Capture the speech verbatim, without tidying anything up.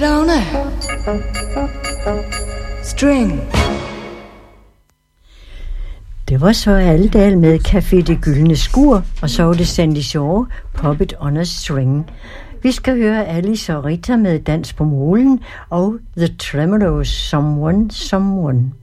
Donna. String. Det var så Aldal med Café Det Gyldne Skur, og så var det Sandy Shaw, Puppet on a String. Vi skal høre Alice og Rita med Dans på Molen og The Tremolos, Someone, Someone.